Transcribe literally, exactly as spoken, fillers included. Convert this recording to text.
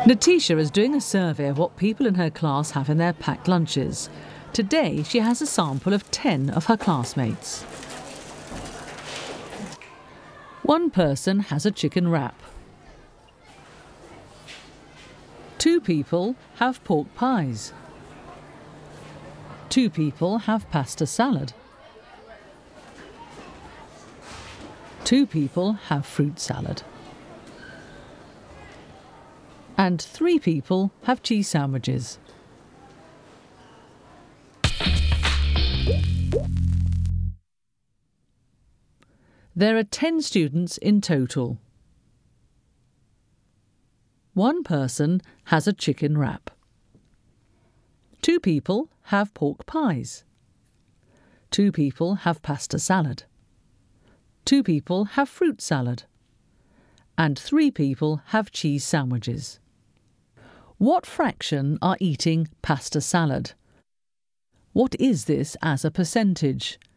Natisha is doing a survey of what people in her class have in their packed lunches. Today she has a sample of ten of her classmates. One person has a chicken wrap. Two people have pork pies. Two people have pasta salad. Two people have fruit salad. And three people have cheese sandwiches. There are ten students in total. One person has a chicken wrap. Two people have pork pies. Two people have pasta salad. Two people have fruit salad. And three people have cheese sandwiches. What fraction are eating pasta salad? What is this as a percentage?